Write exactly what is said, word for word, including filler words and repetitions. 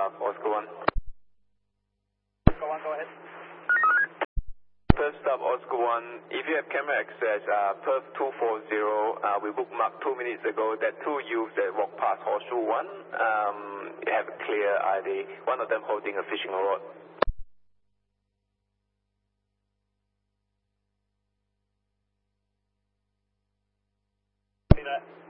stop, Oscar one. Oscar one, go ahead. First stop, Oscar one. If you have camera access, uh, Perth two four zero, uh, we bookmarked two minutes ago that two youths that walked past Horseshoe one um, have a clear I D. One of them holding a fishing rod. See that.